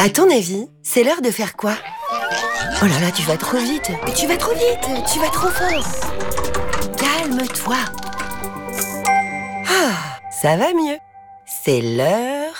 À ton avis, c'est l'heure de faire quoi? Oh là là, tu vas trop vite. Tu vas trop vite, tu vas trop fort. Calme-toi. Ah, ça va mieux. C'est l'heure